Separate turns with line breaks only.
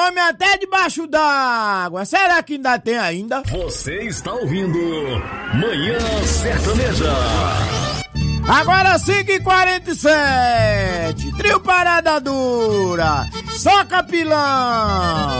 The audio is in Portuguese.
homem até debaixo d'água. Será que ainda tem ainda?
Você está ouvindo Manhã Sertaneja.
Agora 5h47. Trio Parada Dura. Só capilão.